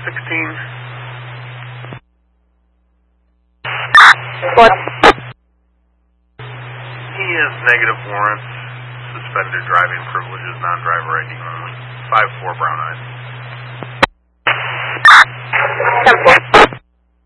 What? He has negative warrants, suspended driving privileges, non-driver ID only. 5-4 Brown Eyes. 10-4.